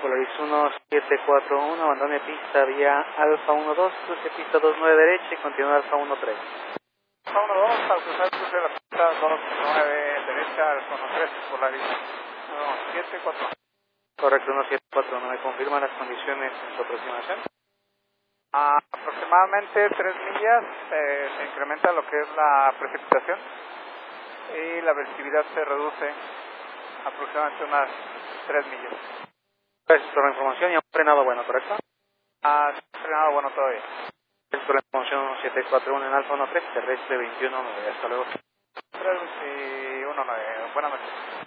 Polaris 1741, abandone pista vía Alfa 12, cruce pista 29 derecha y continúa Alfa 13. Alfa 12, al cruzar cruce la pista 29 derecha, Alfa 13, Polaris 1741. Correcto, 1741, ¿me confirma las condiciones en su aproximación? Aproximadamente 3 millas, se incrementa lo que es la precipitación y la visibilidad se reduce aproximadamente unas 3 millas. Gracias por la información y un frenado bueno, ¿correcto? Frenado bueno todavía. Gracias por la información 741 en Alfa 13, terrestre 219, hasta luego. 3 y 1-9, buenas noches.